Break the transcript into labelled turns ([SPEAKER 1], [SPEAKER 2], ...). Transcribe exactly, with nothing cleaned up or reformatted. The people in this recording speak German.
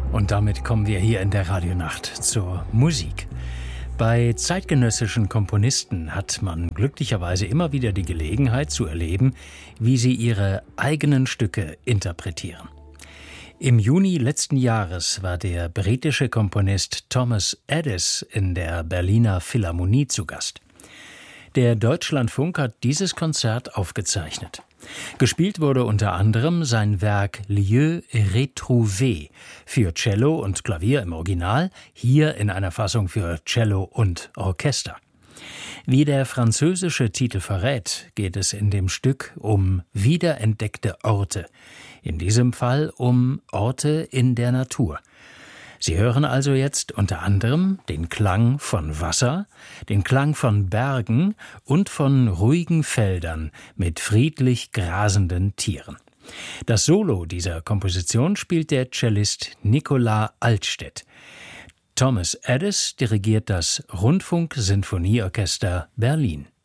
[SPEAKER 1] Und damit kommen wir hier in der Radionacht zur Musik. Bei zeitgenössischen Komponisten hat man glücklicherweise immer wieder die Gelegenheit zu erleben, wie sie ihre eigenen Stücke interpretieren. Im Juni letzten Jahres war der britische Komponist Thomas Addis in der Berliner Philharmonie zu Gast. Der Deutschlandfunk hat dieses Konzert aufgezeichnet. Gespielt wurde unter anderem sein Werk Lieux Retrouvés für Cello und Klavier im Original, hier in einer Fassung für Cello und Orchester. Wie der französische Titel verrät, geht es in dem Stück um wiederentdeckte Orte, in diesem Fall um Orte in der Natur. Sie hören also jetzt unter anderem den Klang von Wasser, den Klang von Bergen und von ruhigen Feldern mit friedlich grasenden Tieren. Das Solo dieser Komposition spielt der Cellist Nicolas Altstedt. Thomas Addis dirigiert das Rundfunk-Sinfonieorchester Berlin.